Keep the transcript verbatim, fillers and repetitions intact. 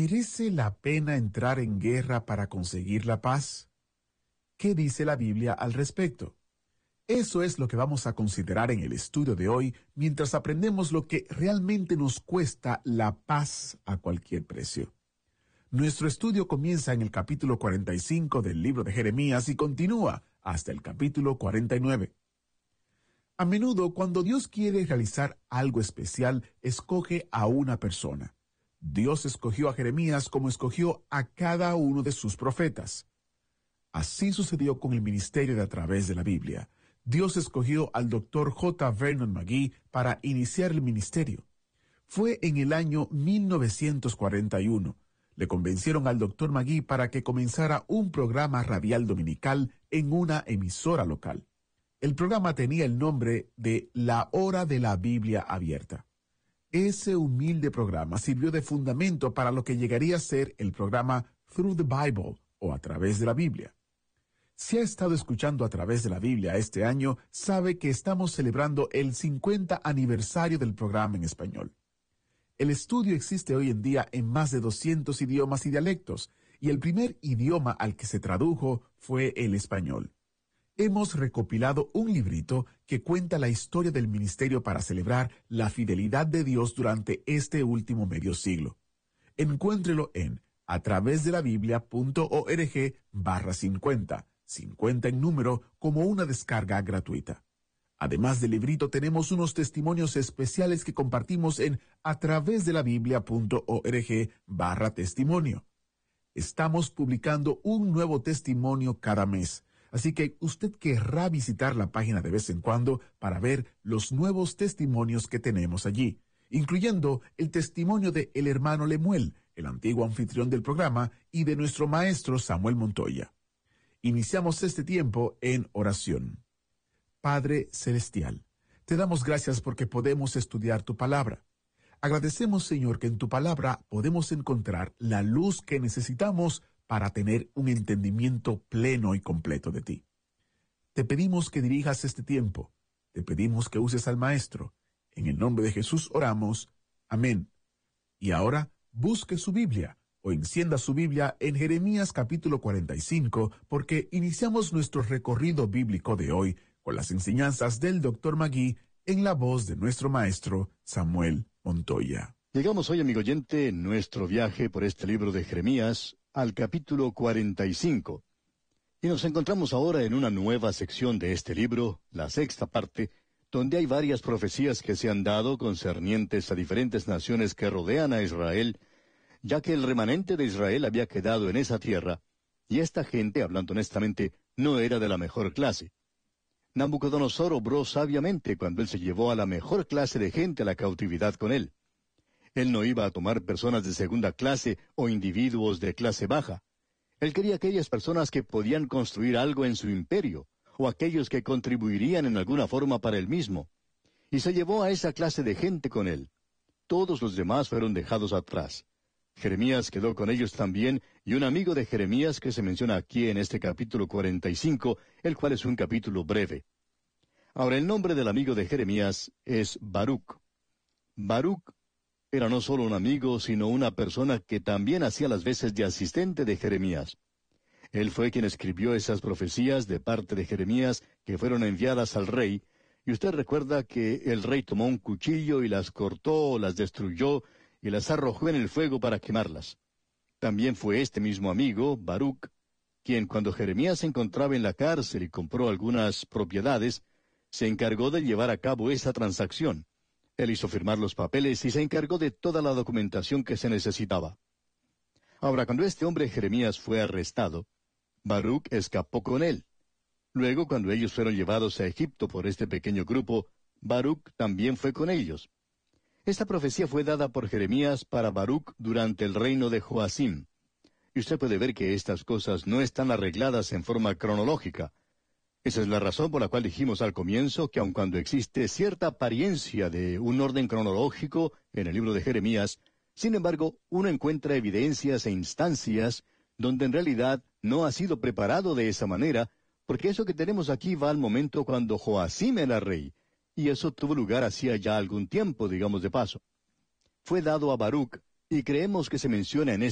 ¿Merece la pena entrar en guerra para conseguir la paz? ¿Qué dice la Biblia al respecto? Eso es lo que vamos a considerar en el estudio de hoy mientras aprendemos lo que realmente nos cuesta la paz a cualquier precio. Nuestro estudio comienza en el capítulo cuarenta y cinco del libro de Jeremías y continúa hasta el capítulo cuarenta y nueve. A menudo, cuando Dios quiere realizar algo especial, escoge a una persona. Dios escogió a Jeremías como escogió a cada uno de sus profetas. Así sucedió con el ministerio de A Través de la Biblia. Dios escogió al doctor J. Vernon McGee para iniciar el ministerio. Fue en el año mil novecientos cuarenta y uno. Le convencieron al doctor McGee para que comenzara un programa radial dominical en una emisora local. El programa tenía el nombre de La Hora de la Biblia Abierta. Ese humilde programa sirvió de fundamento para lo que llegaría a ser el programa Through the Bible o A Través de la Biblia. Si ha estado escuchando A Través de la Biblia este año, sabe que estamos celebrando el cincuenta aniversario del programa en español. El estudio existe hoy en día en más de doscientos idiomas y dialectos, y el primer idioma al que se tradujo fue el español. Hemos recopilado un librito que cuenta la historia del ministerio para celebrar la fidelidad de Dios durante este último medio siglo. Encuéntrelo en a través de la biblia punto org barra cincuenta, cincuenta en número, como una descarga gratuita. Además del librito, tenemos unos testimonios especiales que compartimos en a través de la biblia punto org barra testimonio. Estamos publicando un nuevo testimonio cada mes. Así que usted querrá visitar la página de vez en cuando para ver los nuevos testimonios que tenemos allí, incluyendo el testimonio de el hermano Lemuel, el antiguo anfitrión del programa, y de nuestro maestro Samuel Montoya. Iniciamos este tiempo en oración. Padre Celestial, te damos gracias porque podemos estudiar tu palabra. Agradecemos, Señor, que en tu palabra podemos encontrar la luz que necesitamos para tener un entendimiento pleno y completo de ti. Te pedimos que dirijas este tiempo. Te pedimos que uses al Maestro. En el nombre de Jesús oramos. Amén. Y ahora, busque su Biblia o encienda su Biblia en Jeremías capítulo cuarenta y cinco, porque iniciamos nuestro recorrido bíblico de hoy con las enseñanzas del doctor McGee en la voz de nuestro Maestro Samuel Montoya. Llegamos hoy, amigo oyente, en nuestro viaje por este libro de Jeremías, al capítulo cuarenta y cinco. Y nos encontramos ahora en una nueva sección de este libro, la sexta parte, donde hay varias profecías que se han dado concernientes a diferentes naciones que rodean a Israel, ya que el remanente de Israel había quedado en esa tierra, y esta gente, hablando honestamente, no era de la mejor clase. Nabucodonosor obró sabiamente cuando él se llevó a la mejor clase de gente a la cautividad con él. Él no iba a tomar personas de segunda clase o individuos de clase baja. Él quería aquellas personas que podían construir algo en su imperio, o aquellos que contribuirían en alguna forma para él mismo. Y se llevó a esa clase de gente con él. Todos los demás fueron dejados atrás. Jeremías quedó con ellos también, y un amigo de Jeremías que se menciona aquí en este capítulo cuarenta y cinco, el cual es un capítulo breve. Ahora, el nombre del amigo de Jeremías es Baruc. Baruc era no solo un amigo, sino una persona que también hacía las veces de asistente de Jeremías. Él fue quien escribió esas profecías de parte de Jeremías que fueron enviadas al rey, y usted recuerda que el rey tomó un cuchillo y las cortó, las destruyó, y las arrojó en el fuego para quemarlas. También fue este mismo amigo, Baruc, quien cuando Jeremías se encontraba en la cárcel y compró algunas propiedades, se encargó de llevar a cabo esa transacción. Él hizo firmar los papeles y se encargó de toda la documentación que se necesitaba. Ahora, cuando este hombre Jeremías fue arrestado, Baruc escapó con él. Luego, cuando ellos fueron llevados a Egipto por este pequeño grupo, Baruc también fue con ellos. Esta profecía fue dada por Jeremías para Baruc durante el reino de Joacim. Y usted puede ver que estas cosas no están arregladas en forma cronológica. Esa es la razón por la cual dijimos al comienzo que aun cuando existe cierta apariencia de un orden cronológico en el libro de Jeremías, sin embargo, uno encuentra evidencias e instancias donde en realidad no ha sido preparado de esa manera, porque eso que tenemos aquí va al momento cuando Joacim era rey, y eso tuvo lugar hacía ya algún tiempo, digamos de paso. Fue dado a Baruc, y creemos que se menciona en